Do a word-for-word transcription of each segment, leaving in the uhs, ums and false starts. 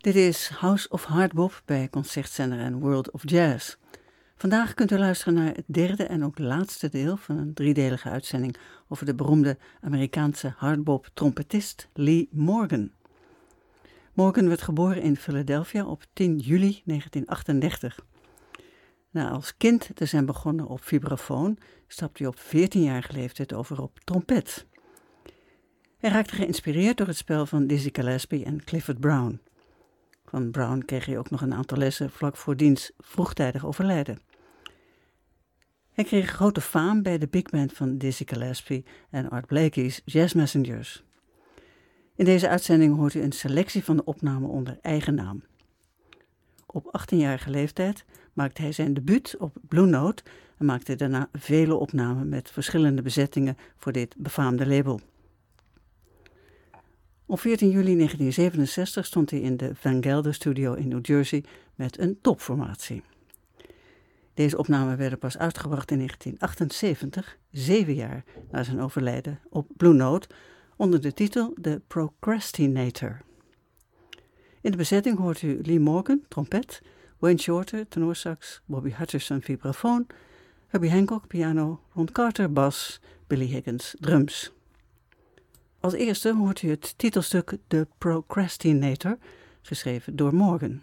Dit is House of Hardbop bij Concertzender en World of Jazz. Vandaag kunt u luisteren naar het derde en ook laatste deel van een driedelige uitzending over de beroemde Amerikaanse hardbop-trompetist Lee Morgan. Morgan werd geboren in Philadelphia op tien juli negentien achtendertig. Na als kind te zijn begonnen op vibrafoon, stapte hij op veertienjarige leeftijd over op trompet. Hij raakte geïnspireerd door het spel van Dizzy Gillespie en Clifford Brown. Van Brown kreeg hij ook nog een aantal lessen vlak voor diens vroegtijdig overlijden. Hij kreeg grote faam bij de big band van Dizzy Gillespie en Art Blakey's Jazz Messengers. In deze uitzending hoort u een selectie van de opnamen onder eigen naam. Op achttienjarige leeftijd maakte hij zijn debuut op Blue Note en maakte daarna vele opnamen met verschillende bezettingen voor dit befaamde label. Op veertien juli negentien zevenenzestig stond hij in de Van Gelder Studio in New Jersey met een topformatie. Deze opnamen werden pas uitgebracht in negentien achtenzeventig, zeven jaar na zijn overlijden, op Blue Note, onder de titel The Procrastinator. In de bezetting hoort u Lee Morgan, trompet, Wayne Shorter, tenorsax, Bobby Hutcherson, vibrafoon, Herbie Hancock, piano, Ron Carter, bas, Billy Higgins, drums. Als eerste hoort u het titelstuk The Procrastinator, geschreven door Morgan.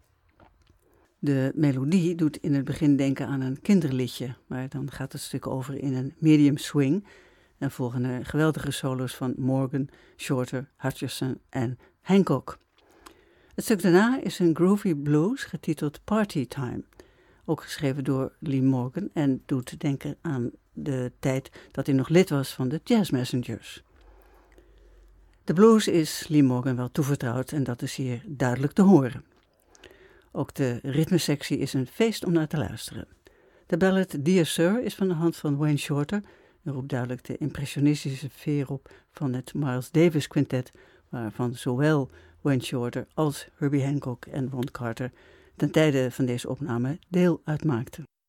De melodie doet in het begin denken aan een kinderliedje, maar dan gaat het stuk over in een medium swing en volgen er geweldige solo's van Morgan, Shorter, Hutcherson en Hancock. Het stuk daarna is een groovy blues getiteld Party Time, ook geschreven door Lee Morgan en doet denken aan de tijd dat hij nog lid was van de Jazz Messengers. De blues is Lee Morgan wel toevertrouwd en dat is hier duidelijk te horen. Ook de ritmesectie is een feest om naar te luisteren. De ballad Dear Sir is van de hand van Wayne Shorter en roept duidelijk de impressionistische sfeer op van het Miles Davis Quintet, waarvan zowel Wayne Shorter als Herbie Hancock en Ron Carter ten tijde van deze opname deel uitmaakten.